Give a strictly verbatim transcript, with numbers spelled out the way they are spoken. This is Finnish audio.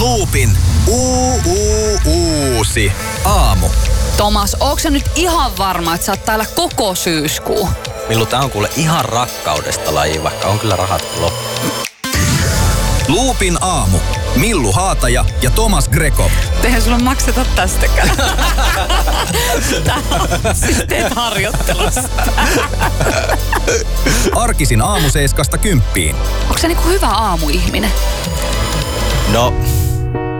Loopin uu, uu, uusi aamu. Tomas, ootko sä nyt ihan varma, että sä oot täällä koko syyskuu? Millu, tää on kuule ihan rakkaudesta laji, vaikka on kyllä rahat loppu. Loopin aamu. Millu Haataja ja Tomas Greco. Eihän sulla makseta tästäkään. Tää on siis teet harjoittelussa. Arkisin aamu seiskasta kymppiin. Onko se niinku hyvä aamuihminen? No,